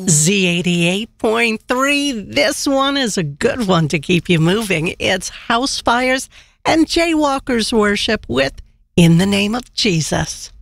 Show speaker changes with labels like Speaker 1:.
Speaker 1: Z88.3. This one is a good one to keep you moving. It's House Fires and Jaywalkers Worship with In the Name of Jesus.